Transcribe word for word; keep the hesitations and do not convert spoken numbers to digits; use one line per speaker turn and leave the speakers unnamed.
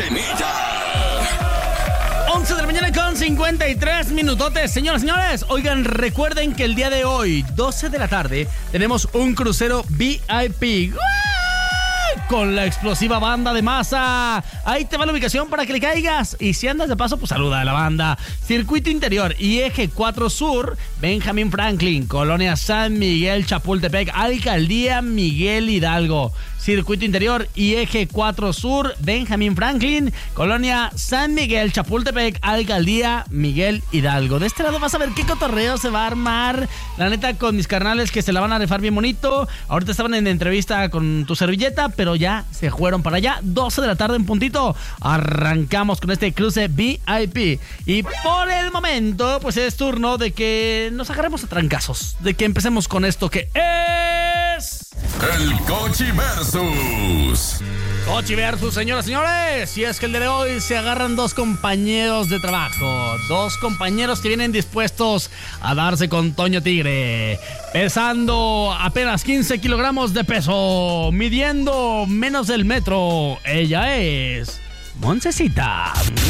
cochinilla!
once de la mañana con cincuenta y tres minutotes. Señoras y señores, oigan, recuerden que el día de hoy, doce de la tarde, tenemos un crucero V I P con la explosiva banda de Masa. Ahí te va la ubicación para que le caigas. Y si andas de paso, pues saluda a la banda. Circuito Interior y Eje cuatro Sur, Benjamín Franklin, Colonia San Miguel, Chapultepec, Alcaldía Miguel Hidalgo. Circuito Interior y Eje cuatro Sur, Benjamín Franklin, Colonia San Miguel, Chapultepec, Alcaldía Miguel Hidalgo. De este lado vas a ver qué cotorreo se va a armar. La neta, con mis carnales que se la van a rifar bien bonito. Ahorita estaban en entrevista con tu servilleta, pero ya se fueron para allá. doce de la tarde en puntito. Arrancamos con este cruce V I P. Y por el momento, pues es turno de que nos agarremos a trancazos. De que empecemos con esto que es...
El Cochi Versus.
Cochi Versus, señoras y señores. Y es que el día de hoy se agarran dos compañeros de trabajo. Dos compañeros que vienen dispuestos a darse con Toño Tigre. Pesando apenas quince kilogramos de peso. Midiendo menos del metro. Ella es... Moncecita.